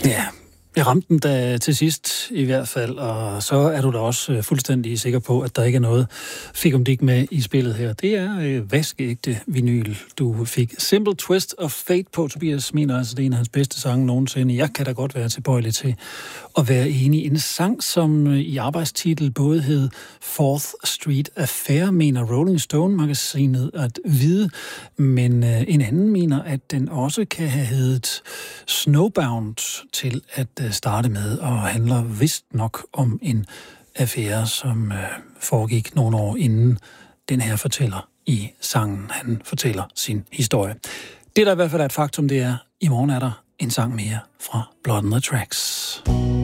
Ja, jeg ramte den da til sidst i hvert fald, og så er du da også fuldstændig sikker på, at der ikke er noget fikumdik med i spillet her. Det er vaskeægte vinyl, du fik. Simple Twist of Fate på. Tobias mener altså, det er en af hans bedste sange nogensinde. Jeg kan da godt være tilbøjelig til at være enig. En sang, som i arbejdstitel både hed Fourth Street Affair, mener Rolling Stone-magasinet at vide, men en anden mener, at den også kan have heddet Snowbound til at starte med, og handler vist nok om en affære, som foregik nogle år inden den her fortæller i sangen. Han fortæller sin historie. Det, der i hvert fald er et faktum, det er, i morgen er der en sang mere fra Blood on the Tracks.